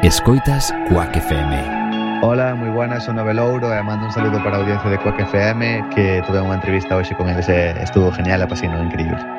Escoitas Quack FM. Hola, moi buenas, son Nove Louro e mando un saludo para a audiencia de Quack FM, que tuve unha entrevista hoxe con eles e estuvo genial, apasino, increíble.